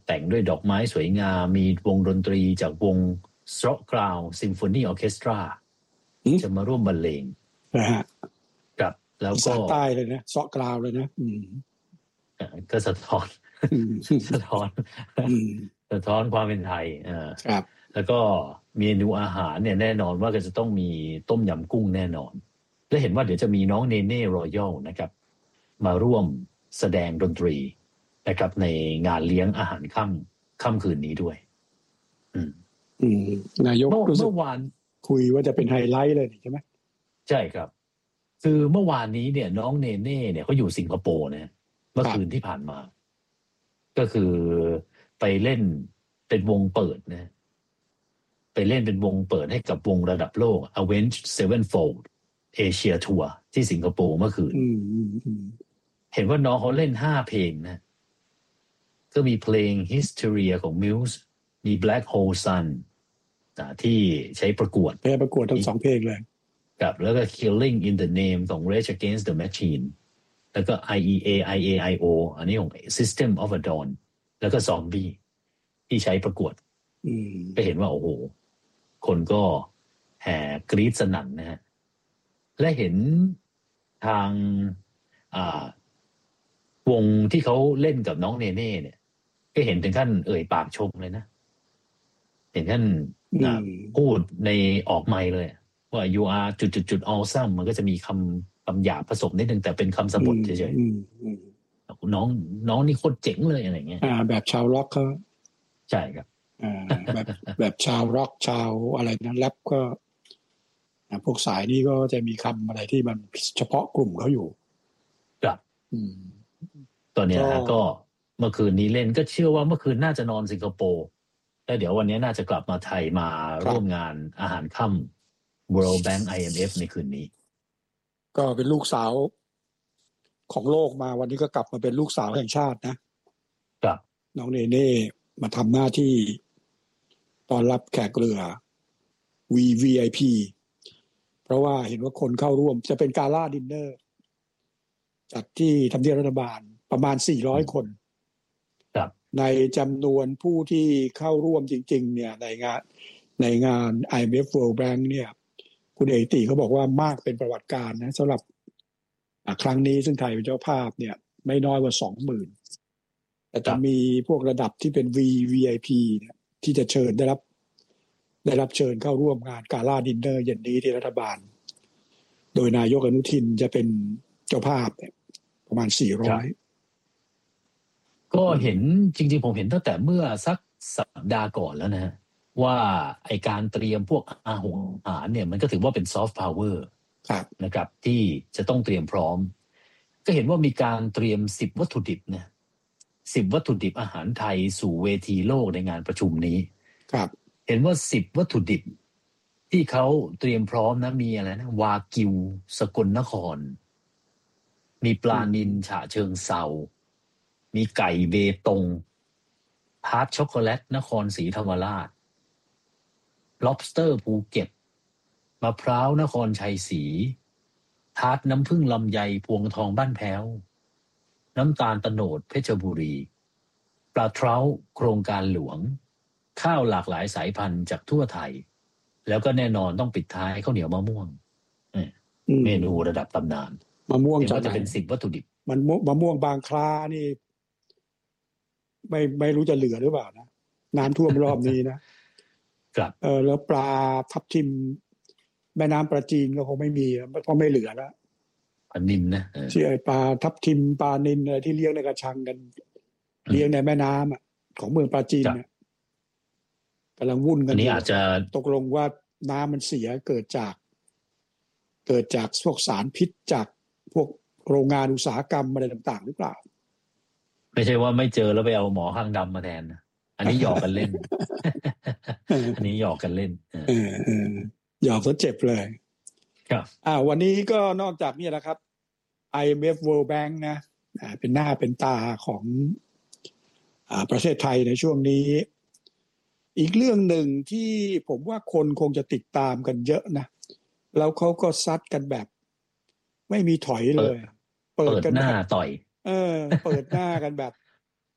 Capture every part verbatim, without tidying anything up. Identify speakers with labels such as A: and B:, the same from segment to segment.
A: แต่งด้วยดอกไม้สวยงามมีวงดนตรีจากวง Stockow Symphony Orchestra จะมาร่วมบรรเลง
B: นะฮะ
A: กับแล้วก็
B: อีสานใต้เลยนะเซาะกราวเลยนะอืม
A: ก็สะท้อนสะท้อนสะท้อนความเป็นไทยอ่า
B: ครับ
A: แล้วก็เมนูอาหารเนี่ยแน่นอนว่าก็จะต้องมีต้มยำกุ้งแน่นอนและเห็นว่าเดี๋ยวจะมีน้องเนเน่รอยัลนะครับมาร่วมแสดงดนตรีนะครับในงานเลี้ยงอาหารค่ำค่ำคืนนี้ด้วยอืม
B: อืมนายกรู้สึก
A: เมื่อวาน
B: คุยว่าจะเป็นไฮไลท์เลยใช่ไหม
A: ใช่ครับคือเมื่อวานนี้เนี่ยน้องเนเน่เนี่ยเขาอยู่สิงคโปร์นะเมื่อคืนที่ผ่านมาก็คือไปเล่นเป็นวงเปิดนะไปเล่นเป็นวงเปิดให้กับวงระดับโลก Avenged Sevenfold Asia Tour ที่สิงคโปร์เมื่อคืนเห็นว่าน้องเขาเล่นห้าเพลงนะก็มีเพลง Hysteria ของ Muse มี Black Hole Sun ที่ใช้ประกวด
B: ไปประกวดทั้งสองเพลงเลย
A: กับแล้วก็ Killing in the Name ของ Rage Against the Machine แล้วก็ ไอ อี เอ ไอ เอ ไอ โอ อันนี้ของ System of a Down แล้วก็ Zombie ที่ใช้ประกวดก็เห็นว่าโอ้โหคนก็แห่กรี๊ดสนั่นนะฮะและเห็นทางอ่าวงที่เขาเล่นกับน้องเนเน่เนี่ยก็เห็นถึงขั้นเอ่ยปากชมเลยนะเห็นท่านพูดในออกไมค์เลยว่า you are จุดจุดจุด awesome มันก็จะมีคำคำหยาบผสมนิดนึงแต่เป็นคำสะบัดเฉยๆน้องน้องนี่โคตรเจ๋งเลยอะไรเงี้ย
B: อ่าแบบชาวร็อกเขา
A: ใช่ครับ
B: อ่าแบบแบบชาวร็อกชาวอะไรนั้นแรปก็พวกสายนี้ก็จะมีคำอะไรที่มันเฉพาะกลุ่มเขาอยู่
A: ครับตอนนี้ก็เมื่อคืนนี้เล่นก็เชื่อว่าเมื่อคืนน่าจะนอนสิงคโปร์แล้วเดี๋ยววันนี้น่าจะกลับมาไทยมาร่วมงานอาหารค่ำ World Bank ไอ เอ็ม เอฟ ในคืนนี้
B: ก็เป็นลูกสาวของโลกมาวันนี้ก็กลับมาเป็นลูกสาวแห่งชาตินะครับน้องเนเน่มาทำหน้าที่ต้อนรับแขกเรือ วี วี ไอ พี เพราะว่าเห็นว่าคนเข้าร่วมจะเป็นกาล่าดินเนอร์จัดที่ทำเนียบรัฐบาลประมาณสี่ร้อยคนในจำนวนผู้ที่เข้าร่วมจริงๆเนี่ยในงานในงาน ไอ เอ็ม เอฟ World Bank เนี่ยคุณเอกติเขาบอกว่ามากเป็นประวัติการนะสำหรับครั้งนี้ซึ่งไทยเป็นเจ้าภาพเนี่ยไม่น้อยกว่า สองหมื่น แต่จะมีพวกระดับที่เป็น V วี ไอ พี เนี่ยที่จะเชิญได้รับได้รับเชิญเข้าร่วมงานกาล่าดินเนอร์เย็นนี้ที่รัฐบาลโดยนายกอนุทินจะเป็นเจ้าภาพเนี่ยประมาณสี่ร้อย
A: ก็เห็นจริงๆผมเห็นตั้งแต่เมื่อสักสัปดาห์ก่อนแล้วนะว่าไอการเตรียมพวกอาหารเนี่ยมันก็ถือว่าเป็นซอฟต์พาวเวอร์นะครับที่จะต้องเตรียมพร้อมก็เห็นว่ามีการเตรียมสิบวัตถุดิบนะสิบวัตถุดิบอาหารไทยสู่เวทีโลกในงานประชุมนี้
B: ครับ
A: เห็นว่าสิบวัตถุดิบที่เขาเตรียมพร้อมนะมีอะไรนะวากิวสกลนครมีปลานิลฉะเชิงเซามีไก่เบตงทาร์ตช็อกโกแลตนครศรีธรรมราช lobster ภูเก็ตมะพร้าวนครชัยศรีทาร์ตน้ำผึ้งลำไยพวงทองบ้านแพ้วน้ำตาลตโนดเพชรบุรีปลาเทราโครงการหลวงข้าวหลากหลายสายพันธุ์จากทั่วไทยแล้วก็แน่นอนต้องปิดท้ายข้าวเหนียวมะม่วงเมนูระดับตำนาน
B: มะม่วง
A: จะเป็นสิบวัตถุดิบ
B: มันมะม่วงบางคล้านี่ไม่ไม่รู้จะเหลือหรือเปล่านะน้ำท่วมรอบนี้นะครับเออแล้วปลาทับทิมแม่น้ำประจีนก็คงไม่มีเพราะไม่เหลือแล้ว
A: ปลานิลนะ
B: ที่ไอปลาทับทิมปลานิลอะไรที่เลี้ยงในกระชังกันเลี้ยงในแม่น้ำอ่ะของเมืองปราจีนเนี่ยกำลังวุ่นกัน
A: นี่อาจจะ
B: ตกลงว่าน้ำมันเสียเกิดจากเกิดจากพวกสารพิษจากพวกโรงงานอุตสาหกรรมอะไรต่างๆหรือเปล่า
A: ไม่ใช่ว่าไม่เจอแล้วไปเอาหมอข้างดำมาแทนนะอันนี้หยอกกันเล่น อันนี้หยอกกันเล่น
B: เออเออหยอกซะเจ็บเลย
A: ครับ
B: อ่าวันนี้ก็นอกจากนี่แหละครับ ไอ เอ็ม เอฟ World Bank นะอ่าเป็นหน้าเป็นตาของอ่าประเทศไทยในช่วงนี้อีกเรื่องหนึ่งที่ผมว่าคนคงจะติดตามกันเยอะนะแล้วเขาก็ซัดกันแบบไม่มีถอยเลย
A: เปิดกันหน้าต่อย
B: เออเปิดหน้ากันแบบ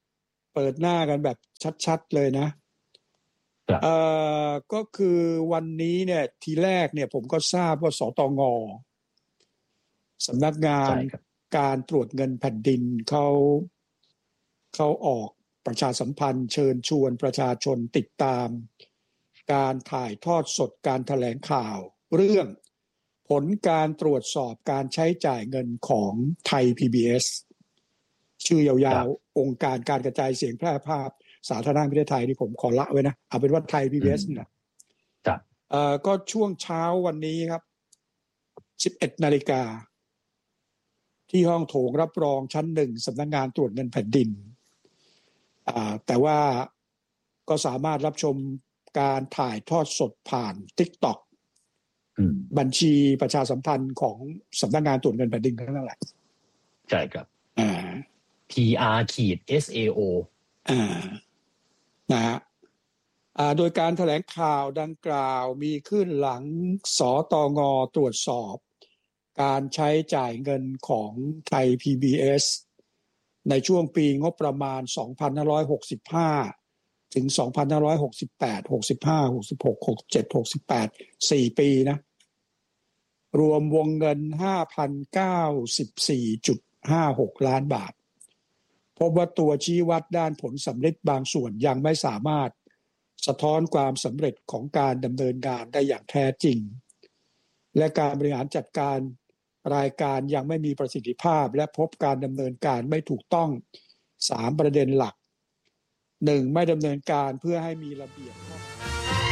B: เปิดหน้ากันแบบชัดๆเลยนะเอ่อก็คือวันนี้เนี่ยทีแรกเนี่ยผมก็ทราบว่าสตง.สำนักงานการตรวจเงินแผ่นดินเขาเขาออกประชาสัมพันธ์เชิญชวนประชาชนติดตามการถ่ายทอดสดการแถลงข่าวเรื่องผลการตรวจสอบการใช้จ่ายเงินของไทย พี บี เอส ชื่อยาวๆองค์การการกระจายเสียงแพร่ภาพสาธารณะประเทศไทยที่ผมขอละไว้นะเอาเป็นว่าไทย พี บี เอส นะเอ่อก็ช่วงเช้าวันนี้ครับ สิบเอ็ดนาฬิกาที่ห้องโถงรับรองชั้นหนึ่งสำนักงานตรวจเงินแผ่นดินอ่าแต่ว่าก็สามารถรับชมการถ่ายทอดสดผ่าน TikTok บัญชีประชาสัมพันธ์ของสำนักงานตรวจเงินแผ่นดินนั่นแหละ
A: ใช่ครับ
B: อ่า
A: พี อาร์ เอส เอ โอ
B: อ่านะฮะอ่าโดยการแถลงข่าวดังกล่าวมีขึ้นหลังสตง.ตรวจสอบการใช้จ่ายเงินของไทย พี บี เอส ในช่วงปีงบประมาณสองพันห้าร้อยหกสิบห้าถึงสองพันห้าร้อยหกสิบแปด หกสิบห้า หกสิบหก หกสิบเจ็ด หกสิบแปด สี่ปีนะรวมวงเงิน ห้าพันเก้าสิบสี่จุดห้าหก ล้านบาทพบว่าตัวชี้วัดด้านผลสำเร็จบางส่วนยังไม่สามารถสะท้อนความสำเร็จของการดำเนินงานได้อย่างแท้จริงและการบริหารจัดการรายการยังไม่มีประสิทธิภาพและพบการดำเนินการไม่ถูกต้องสามประเด็นหลักหนึ่งไม่ดำเนินการเพื่อให้มีระเบียบ